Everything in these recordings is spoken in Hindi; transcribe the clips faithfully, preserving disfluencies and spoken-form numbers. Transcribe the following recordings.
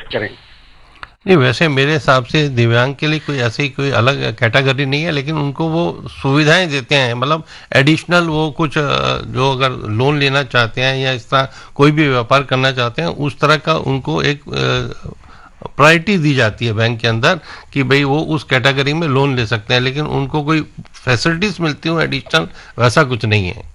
सजेस्ट करें? नहीं, वैसे मेरे हिसाब से दिव्यांग के लिए कोई ऐसी कोई अलग कैटेगरी नहीं है, लेकिन उनको वो सुविधाएं देते हैं, मतलब एडिशनल वो कुछ जो अगर लोन लेना चाहते हैं या इस तरह कोई भी व्यापार करना चाहते हैं उस तरह का उनको एक प्रायोरिटी दी जाती है बैंक के अंदर कि भाई वो उस कैटेगरी में लोन ले सकते हैं, लेकिन उनको कोई फैसिलिटीज मिलती हो एडिशनल वैसा कुछ नहीं है।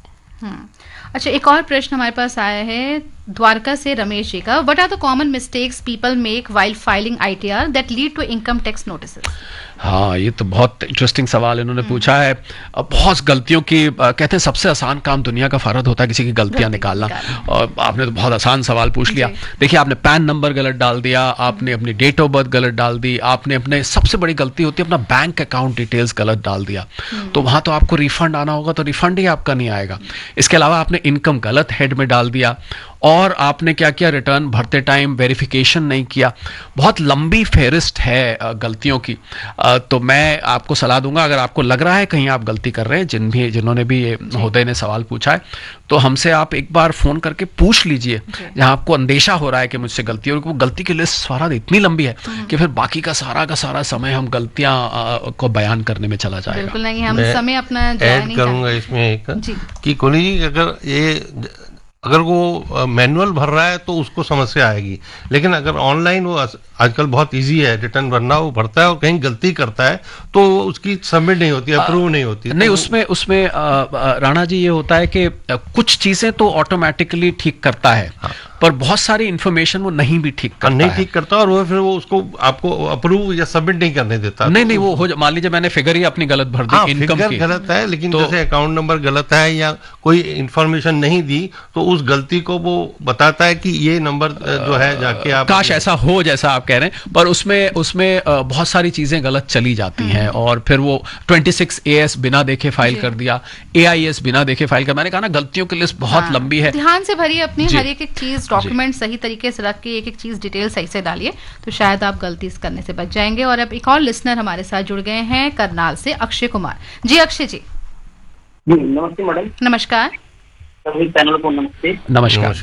अच्छा, एक और प्रश्न हमारे पास आया है द्वारका से रमेश जी का। What are the common mistakes people make while filing ITR that lead to income tax notices? हाँ, ये तो बहुत इंटरेस्टिंग सवाल इन्होंने पूछा है। बहुत गलतियों की, कहते हैं सबसे आसान काम दुनिया का फर्ज होता है किसी की गलतियां निकालना, और आपने तो बहुत आसान सवाल पूछ लिया। देखिए, आपने पैन नंबर गलत डाल दिया, आपने अपनी डेट ऑफ बर्थ गलत डाल दी, आपने अपने सबसे बड़ी गलती होती है अपना बैंक अकाउंट डिटेल्स गलत डाल दिया, तो वहां तो आपको रिफंड आना होगा, तो रिफंड ही आपका नहीं आएगा। इसके अलावा आपने इनकम गलत हेड में डाल दिया, और आपने क्या किया, रिटर्न भरते टाइम वेरिफिकेशन नहीं किया। बहुत लंबी फेहरिस्त है गलतियों की। तो मैं आपको सलाह दूंगा, अगर आपको लग रहा है कहीं आप गलती कर रहे हैं, जिन भी जिन्होंने भी ये महोदय ने सवाल पूछा है, तो हमसे आप एक बार फोन करके पूछ लीजिए जहां आपको अंदेशा हो रहा है कि मुझसे गलती है, और वो गलती की लिस्ट सारा इतनी लंबी है कि फिर बाकी का सारा का सारा समय हम गलतियां को बयान करने में चला जाएगा। बिल्कुल नहीं, हम समय अपना ऐड करूंगा इसमें एक कि कोहली जी, अगर ये अगर वो मैनुअल भर रहा है तो उसको समस्या आएगी, लेकिन अगर ऑनलाइन वो आजकल बहुत इजी है रिटर्न भरना, वो भरता है और कहीं गलती करता है तो उसकी सबमिट नहीं होती, अप्रूव नहीं होती। नहीं, तो उसमें उसमें आ, आ, राणा जी ये होता है कि कुछ चीजें तो ऑटोमेटिकली ठीक करता है, हाँ, पर बहुत सारी इंफॉर्मेशन वो नहीं भी ठीक करता नहीं है। ठीक करता और वो फिर वो उसको आपको अप्रूव या सबमिट नहीं करने देता। नहीं तो नहीं वो हो, मान लीजिए मैंने फिगर ही अपनी गलत भर दी, हाँ, इनकम फिगर की गलत है, लेकिन तो, जैसे अकाउंट नंबर गलत है या कोई इंफॉर्मेशन नहीं दी, तो उस गलती को वो बताता है कि ये नंबर जो है जाके आप, काश ऐसा हो जैसा आप कह रहे हैं, पर उसमें उसमें बहुत सारी चीजें गलत चली जाती हैं, और फिर वो छब्बीस ए एस बिना देखे फाइल कर दिया, ए आई एस बिना देखे फाइल कर। मैंने कहा ना, गलतियों की लिस्ट बहुत हाँ, लंबी है। ध्यान से भरिए अपनी हर एक एक चीज, डॉक्यूमेंट सही तरीके से रख के एक एक चीज डिटेल सही से डालिए, तो शायद आप गलती करने से बच जाएंगे। और अब एक और लिसनर हमारे साथ जुड़ गए हैं करनाल से, अक्षय कुमार जी। अक्षय जी नमस्ते मैडम। नमस्कार सभी पैनल को नमस्ते। नमस्कार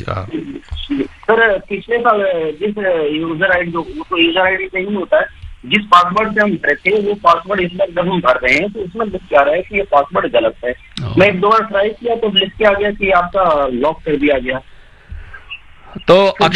सर, पिछले साल जिस यूजर आईडी जो तो यूजर आईडी नहीं होता है, जिस पासवर्ड से हम भरे थे वो पासवर्ड इस बार जब हम भर रहे हैं तो उसमें लिख के आ रहा है कि ये पासवर्ड गलत है। मैं एक दो बार ट्राई किया तो लिख के आ गया कि आपका लॉक कर दिया गया। तो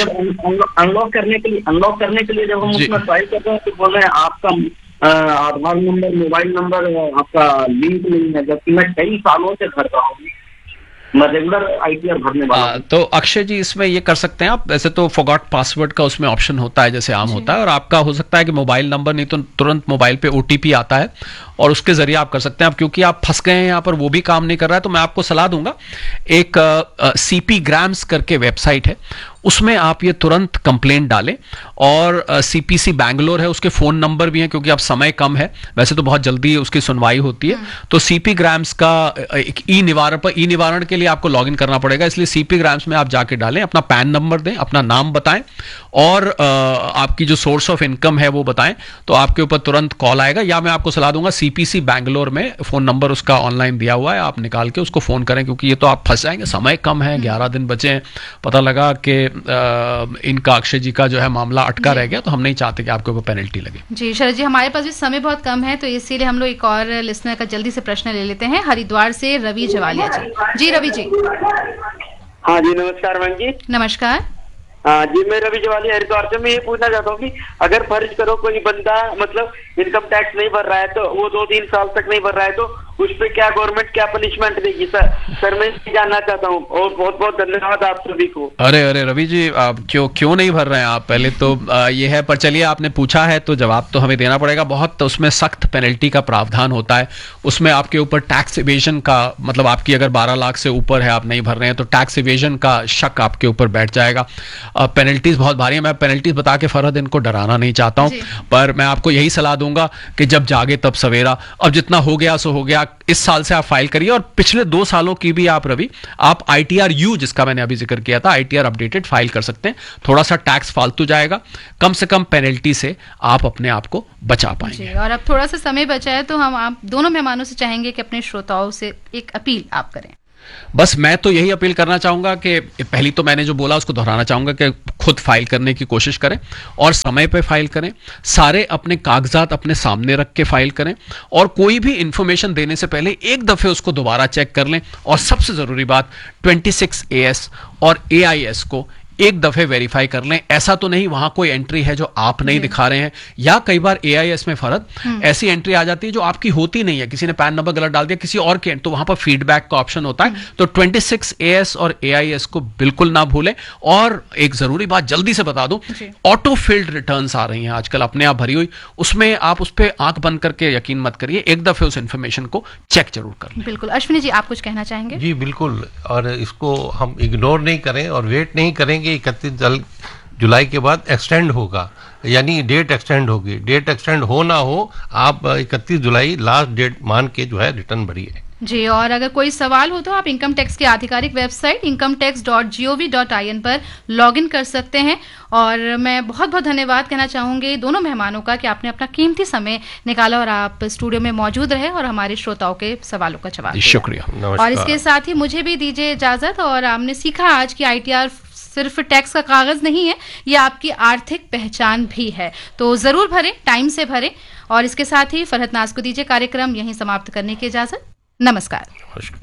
अनलॉक करने के लिए अनलॉक करने के लिए जब हम उसमें ट्राई कर रहे हैं तो बोल रहे हैं आपका आधार नंबर, मोबाइल नंबर आपका लिंक नहीं है, जबकि मैं कई सालों से भर रहा हूँ, मैं रेगुलर आईटीआर भरने वाला हूं। तो अक्षय जी, इसमें ये कर सकते हैं आप, वैसे तो फॉरगॉट पासवर्ड का उसमें ऑप्शन होता है जैसे आम होता है, और आपका हो सकता है कि मोबाइल नंबर नहीं तो तुरंत मोबाइल पे ओटीपी आता है और उसके जरिए आप कर सकते हैं। आप क्योंकि आप फंस गए हैं यहाँ पर, वो भी काम नहीं कर रहा है, तो मैं आपको सलाह दूंगा, एक सीपी ग्राम्स करके वेबसाइट है, उसमें आप ये तुरंत कंप्लेंट डालें, और सीपीसी बैंगलोर है, उसके फोन नंबर भी हैं, क्योंकि अब समय कम है, वैसे तो बहुत जल्दी उसकी सुनवाई होती है। तो सीपी ग्राम्स का एक ई निवारण पर ई निवारण के लिए आपको लॉगिन करना पड़ेगा, इसलिए सीपी ग्राम्स में आप जाके डालें, अपना पैन नंबर दें, अपना नाम बताएं, और आ, आपकी जो सोर्स ऑफ इनकम है वो बताएं, तो आपके ऊपर तुरंत कॉल आएगा। या मैं आपको सलाह दूंगा, सीपीसी बैंगलोर में फोन नंबर उसका ऑनलाइन दिया हुआ है, आप निकाल के उसको फोन करें, क्योंकि ये तो आप फंस जाएंगे, समय कम है, ग्यारह दिन बचे हैं, पता लगा कि इनका अक्षय जी का जो है मामला अटका रह गया, तो हम नहीं चाहते कि आपके ऊपर पेनल्टी लगे। जी शरद जी, हमारे पास भी समय बहुत कम है, तो इसीलिए हम लोग एक और लिसनर का जल्दी से प्रश्न ले लेते हैं। हरिद्वार से रवि जवालिया जी। जी रवि जी। हाँ जी, नमस्कार मैम जी। नमस्कार। हाँ जी, मैं रवि जवालिया हरिद्वार से। मैं ये पूछना चाहता हूँ कि अगर फर्ज करो कोई बंदा मतलब इनकम टैक्स नहीं भर रहा है, तो वो दो तीन साल तक नहीं भर रहा है, तो उस पर क्या गवर्नमेंट क्या पनिशमेंट देगी? सर सर मैं जानना चाहता हूँ, और बहुत बहुत धन्यवाद आप सभी को। अरे अरे रवि जी, आप क्यों क्यों नहीं भर रहे हैं आप? पहले तो आ, ये है, पर चलिए आपने पूछा है तो जवाब तो हमें देना पड़ेगा। बहुत तो उसमें सख्त पेनल्टी का प्रावधान होता है, उसमें आपके ऊपर टैक्स इवेजन का, मतलब आपकी अगर बारह लाख से ऊपर है, आप नहीं भर रहे हैं, तो टैक्स इवेजन का शक आपके ऊपर बैठ जाएगा। पेनल्टीज बहुत भारी है। मैं पेनल्टीज बता के फरहद इनको डराना नहीं चाहता हूँ, पर मैं आपको यही सलाह दूंगा कि जब जागे तब सवेरा। अब जितना हो गया सो हो गया, इस साल से आप फाइल करिए, और पिछले दो सालों की भी आप रवि आप आईटीआर यू, जिसका मैंने अभी जिक्र किया था, आईटीआर अपडेटेड फाइल कर सकते हैं। थोड़ा सा टैक्स फालतू जाएगा, कम से कम पेनल्टी से आप अपने आप को बचा पाएंगे। और अब थोड़ा सा समय बचा है, तो हम आप दोनों मेहमानों से चाहेंगे कि अपने श्रोताओं से एक अपील आप करें। बस मैं तो यही अपील करना चाहूंगा कि पहली तो मैंने जो बोला उसको दोहराना चाहूंगा कि खुद फाइल करने की कोशिश करें और समय पे फाइल करें, सारे अपने कागजात अपने सामने रख के फाइल करें और कोई भी इंफॉर्मेशन देने से पहले एक दफे उसको दोबारा चेक कर लें। और सबसे जरूरी बात, ट्वेंटी सिक्स ए एस और ए आई एस को एक दफे वेरीफाई कर लें। ऐसा तो नहीं वहां कोई एंट्री है जो आप नहीं दिखा रहे हैं, या कई बार ए आई एस में फर्क ऐसी एंट्री आ जाती है जो आपकी होती नहीं है, किसी ने पैन नंबर गलत डाल दिया किसी और के, तो वहां पर फीडबैक का ऑप्शन होता है। तो ट्वेंटी सिक्स ए एस और ए आई एस को बिल्कुल ना भूलें। और एक जरूरी बात जल्दी से बता दूं, ऑटो फिल्ड रिटर्न्स आ रही हैं आजकल अपने आप भरी हुई, उसमें आप उस पर आंख बंद करके यकीन मत करिए, एक दफे उस इंफॉर्मेशन को चेक जरूर कर लें। बिल्कुल। अश्विनी जी, आप कुछ कहना चाहेंगे? जी बिल्कुल, और इसको हम इग्नोर नहीं करें और वेट नहीं करें इकतीस जुलाई के बाद एक्सटेंड होगा, यानी डेट एक्सटेंड होगी। डेट एक्सटेंड हो ना हो, आप इकतीस जुलाई लास्ट डेट मान के जो है रिटर्न भरिए। जी, और अगर कोई सवाल हो तो आप इनकम टैक्स की आधिकारिक website income tax dot G O V dot I N पर लॉगिन कर सकते हैं। और मैं बहुत बहुत धन्यवाद कहना चाहूंगी दोनों मेहमानों का कि आपने अपना कीमती समय निकाला और आप स्टूडियो में मौजूद रहे और हमारे श्रोताओं के सवालों का जवाब दिया। शुक्रिया। और इसके साथ ही मुझे भी दीजिए इजाजत। और हमने सीखा आज की आई टी आर सिर्फ टैक्स का कागज नहीं है, ये आपकी आर्थिक पहचान भी है। तो जरूर भरें, टाइम से भरें। और इसके साथ ही फरहत नाज को दीजिए कार्यक्रम यहीं समाप्त करने की इजाजत। नमस्कार।